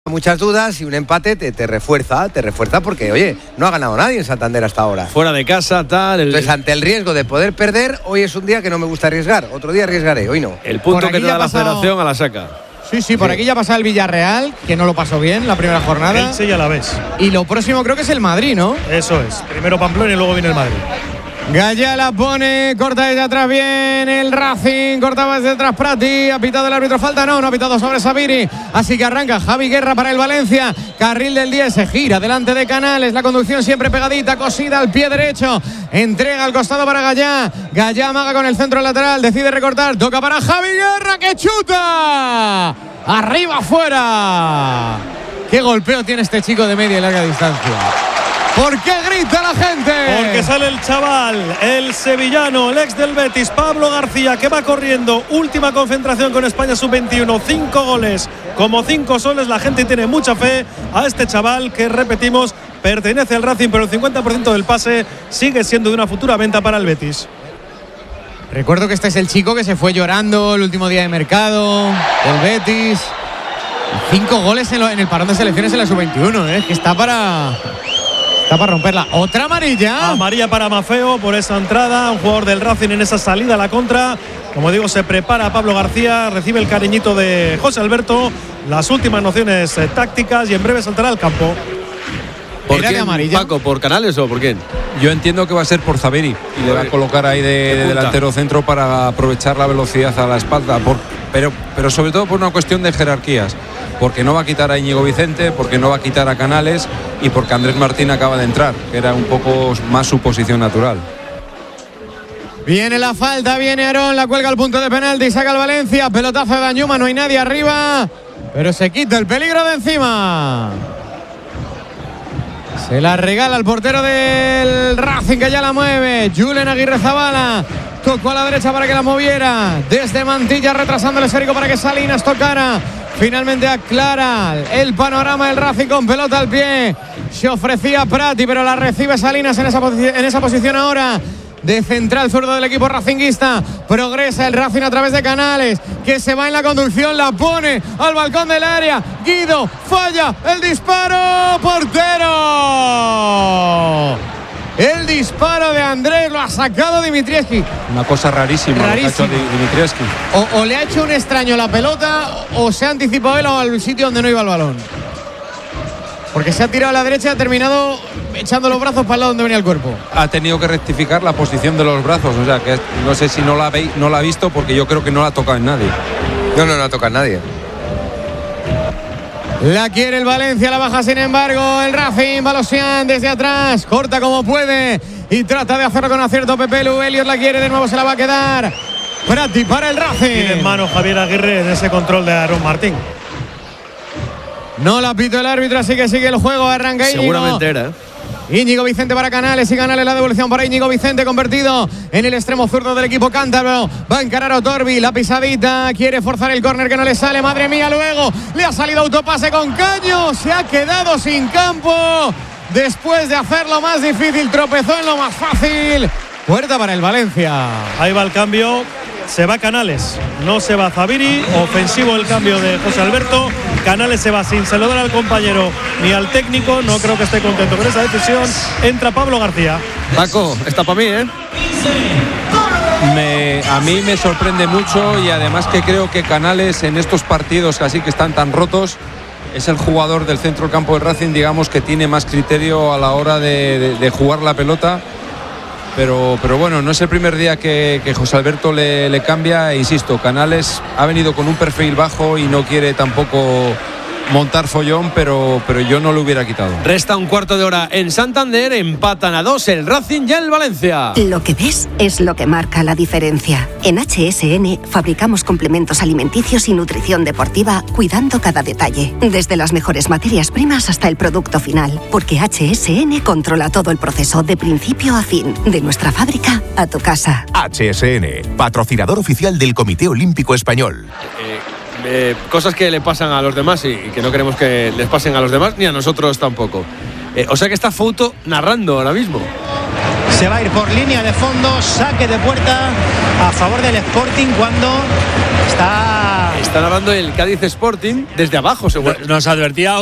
muchas dudas y un empate te refuerza porque, oye, no ha ganado nadie en Santander hasta ahora. Fuera de casa, tal. Entonces, ante el riesgo de poder perder, hoy es un día que no me gusta arriesgar. Otro día arriesgaré, hoy no. El punto que te da la federación a la saca. Sí, por aquí ya pasa el Villarreal, que no lo pasó bien la primera jornada. Elche y Alavés. Y lo próximo creo que es el Madrid, ¿no? Eso es. Primero Pamplona y luego viene el Madrid. Gaya la pone, corta desde atrás bien el Racing, cortaba desde atrás Prati, ha pitado el árbitro falta, no ha pitado sobre Sabiri, así que arranca Javi Guerra para el Valencia, carril del 10, se gira delante de Canales, la conducción siempre pegadita, cosida al pie derecho, entrega al costado para Gaya amaga con el centro lateral, decide recortar, toca para Javi Guerra que chuta, arriba afuera, qué golpeo tiene este chico de media y larga distancia. ¿Por qué grita la gente? Porque sale el chaval, el sevillano, el ex del Betis, Pablo García, que va corriendo. Última concentración con España sub-21. 5 goles, como 5 soles. La gente tiene mucha fe a este chaval que, repetimos, pertenece al Racing, pero el 50% del pase sigue siendo de una futura venta para el Betis. Recuerdo que este es el chico que se fue llorando el último día de mercado del Betis. 5 goles en el parón de selecciones en la sub-21, que está para romperla. Otra amarilla. Amarilla para Mafeo por esa entrada. Un jugador del Racing en esa salida a la contra. Como digo, se prepara Pablo García. Recibe el cariñito de José Alberto. Las últimas nociones tácticas y en breve saltará al campo. ¿Por quién, Paco? ¿Por Canales o por quién? Yo entiendo que va a ser por Sabiri y le va a colocar ahí de delantero centro para aprovechar la velocidad a la espalda. Pero sobre todo por una cuestión de jerarquías. Porque no va a quitar a Íñigo Vicente, porque no va a quitar a Canales y porque Andrés Martín acaba de entrar, que era un poco más su posición natural. Viene la falta, viene Aarón, la cuelga al punto de penalti, saca el Valencia, pelotazo de Dañuma, no hay nadie arriba, pero se quita el peligro de encima. Se la regala al portero del Racing, que ya la mueve, Julen Aguirrezabala. Tocó a la derecha para que la moviera. Desde Mantilla retrasando el esférico para que Salinas tocara. Finalmente aclara el panorama del Racing con pelota al pie. Se ofrecía Prati, pero la recibe Salinas en esa posición ahora. De central zurdo del equipo racinguista. Progresa el Racing a través de Canales, que se va en la conducción, la pone al balcón del área. Guido falla el disparo. ¡Portero! El disparo de Andrés lo ha sacado Dimitrievski. Una cosa rarísima. Lo que ha hecho Dimitrievski. O le ha hecho un extraño la pelota o se ha anticipado él al sitio donde no iba el balón. Porque se ha tirado a la derecha y ha terminado echando los brazos para el lado donde venía el cuerpo. Ha tenido que rectificar la posición de los brazos. O sea, que no sé si no la ha visto porque yo creo que no la ha tocado en nadie. No ha tocado en nadie. La quiere el Valencia, la baja sin embargo el Racing. Balosian desde atrás, corta como puede y trata de hacerlo con acierto Pepelu. Elios la quiere, de nuevo se la va a quedar Prati para el Racing. Tiene en mano Javier Aguirre en ese control de Aarón Martín. No la pito el árbitro, así que sigue el juego, arranca Íñigo. Seguramente era, Íñigo Vicente para Canales y Canales la devolución para Íñigo Vicente, convertido en el extremo zurdo del equipo cántabro. Va a encarar a Otorbi, la pisadita, quiere forzar el córner que no le sale, madre mía, luego le ha salido autopase con Caño, se ha quedado sin campo después de hacerlo más difícil, tropezó en lo más fácil. Puerta para el Valencia. Ahí va el cambio, se va Canales, no se va Zabiri, ofensivo el cambio de José Alberto. Canales se va sin saludar al compañero ni al técnico, no creo que esté contento con esa decisión. Entra Pablo García. Paco, está para mí, A mí me sorprende mucho y además que creo que Canales en estos partidos así que están tan rotos es el jugador del centro del campo del Racing, digamos, que tiene más criterio a la hora de jugar la pelota. Pero bueno, no es el primer día que José Alberto le cambia. Insisto, Canales ha venido con un perfil bajo y no quiere tampoco montar follón, pero yo no lo hubiera quitado. Resta un cuarto de hora en Santander, empatan a 2 el Racing y el Valencia. Lo que ves es lo que marca la diferencia. En HSN fabricamos complementos alimenticios y nutrición deportiva, cuidando cada detalle, desde las mejores materias primas hasta el producto final, porque HSN controla todo el proceso de principio a fin, de nuestra fábrica a tu casa. HSN, patrocinador oficial del Comité Olímpico Español. Cosas que le pasan a los demás y que no queremos que les pasen a los demás ni a nosotros tampoco. O sea que está Fouto narrando ahora mismo. Se va a ir por línea de fondo, saque de puerta a favor del Sporting cuando está... Están hablando del Cádiz Sporting desde abajo, seguro. Nos advertía